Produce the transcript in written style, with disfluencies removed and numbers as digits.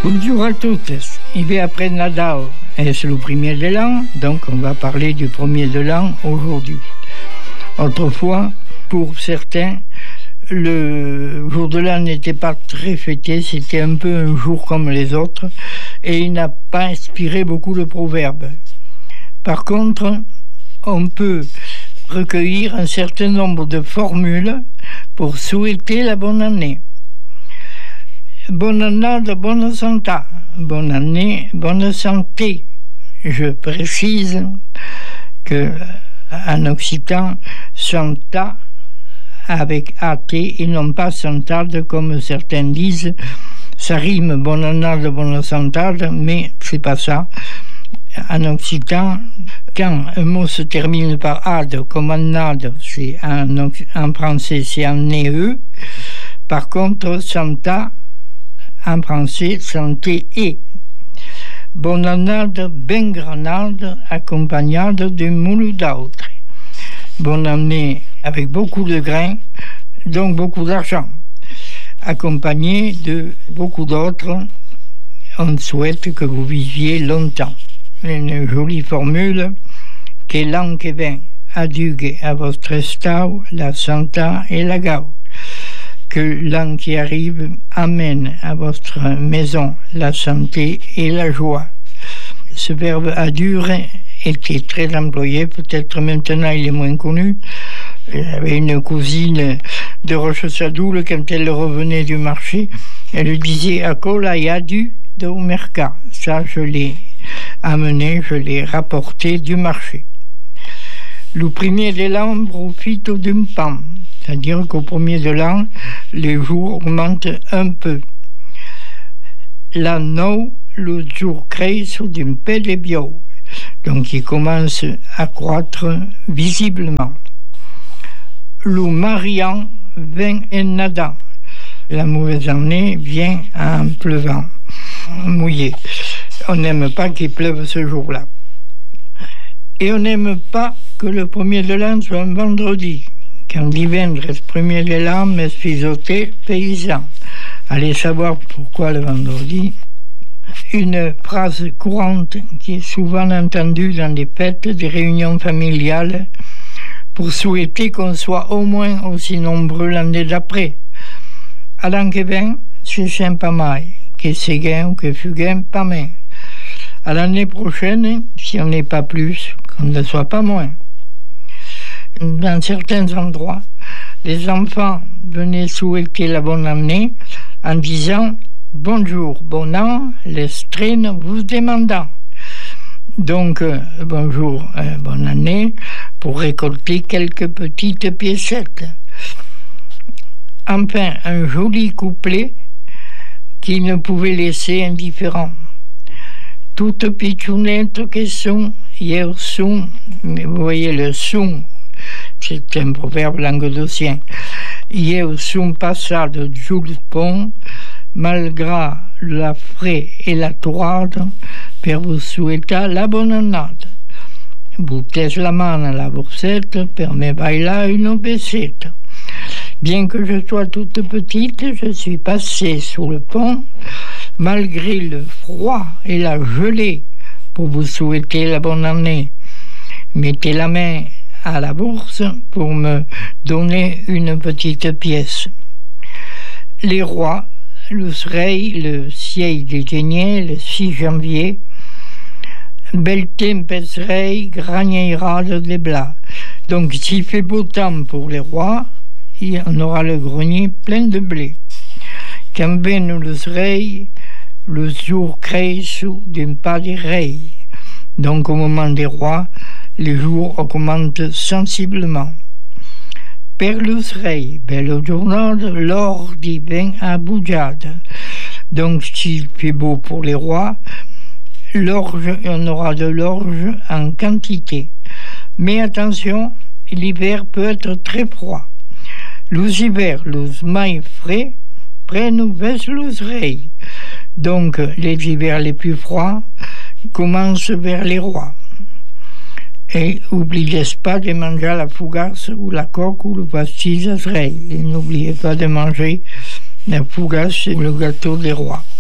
Bonjour à tous. Il va après Nadal et c'est le premier de l'an, donc on va parler du premier de l'an aujourd'hui. Autrefois, pour certains, le jour de l'an n'était pas très fêté, c'était un peu un jour comme les autres et il n'a pas inspiré beaucoup de proverbes. Par contre, on peut recueillir un certain nombre de formules pour souhaiter la bonne année. Bonne année, bonne santé. Bonne année, bonne santé. Je précise que en occitan, santa avec AT et non pas santade comme certains disent. Ça rime bonne année, bonne santade, mais c'est pas ça. En occitan, quand un mot se termine par ad, comme annade, c'est en français c'est en ne. Par contre, santa, en français, santé et. Bonne année, ben grenade, accompagnade de moule d'autres. Bonne année avec beaucoup de grains, donc beaucoup d'argent. Accompagné de beaucoup d'autres, on souhaite que vous viviez longtemps. Une jolie formule, que l'an qui vient adigue à votre estau la santé et la gau. Que l'an qui arrive amène à votre maison la santé et la joie. Ce verbe adure était très employé, peut-être maintenant il est moins connu. J'avais une cousine de Roche-Sadoul, quand elle revenait du marché, elle disait « Acola y adu do mercat ». Ça, je l'ai amené, je l'ai rapporté du marché. Le premier de l'an profite d'un pan, c'est-à-dire qu'au premier de l'an, les jours augmentent un peu. L'an le jour crée sous d'un peu de bio, donc il commence à croître visiblement. Le mariant vient en nadant. La mauvaise année vient en pleuvant, mouillé. On n'aime pas qu'il pleuve ce jour-là. Et on n'aime pas que le premier de l'an soit un vendredi. Quand divendres premier de l'an, me fisoté paysan. Allez savoir pourquoi le vendredi. Une phrase courante qui est souvent entendue dans des fêtes, des réunions familiales, pour souhaiter qu'on soit au moins aussi nombreux l'année d'après. À l'an qui vient, c'est sympa mai, que c'est gain ou que fut gain, pas moins. À l'année prochaine, si on n'est pas plus, qu'on ne soit pas moins. Dans certains endroits, les enfants venaient souhaiter la bonne année en disant « Bonjour, bon an, l'estrine vous demandant ». Donc, bonjour, bonne année, pour récolter quelques petites piécettes. Enfin, un joli couplet qui ne pouvait laisser indifférent. Toutes pitchounettes qui sont, hier sont, mais vous voyez le son, c'est un proverbe languedocien. Hier sont passades Jules Pont, malgré la frais et la tourade, per vous souhaiter la bonne année. Boutez la main à la boursette, per me bailar une baissette. Bien que je sois toute petite, je suis passée sous le pont, malgré le froid et la gelée, pour vous souhaiter la bonne année. Mettez la main à la bourse pour me donner une petite pièce. Les rois, le soleil, le ciel déjeuner, le 6 janvier, bel tempesrei, gragneirade des blas. Donc, s'il fait beau temps pour les rois, on aura le grenier plein de blé. Quand vienne le soleil, le jour crée sous d'un pas de rei. Donc, au moment des rois, les jours augmentent sensiblement. Per le soleil, belle journée, l'or divin à bougade. Donc, s'il fait beau pour les rois, l'orge, on aura de l'orge en quantité. Mais attention, l'hiver peut être très froid. Les hivers, les mai frais, prennent vers le soleil. Donc, les hivers les plus froids commencent vers les rois. Et n'oubliez pas de manger la fougasse ou la coque ou le pastis à soleil. Et n'oubliez pas de manger la fougasse et le gâteau des rois.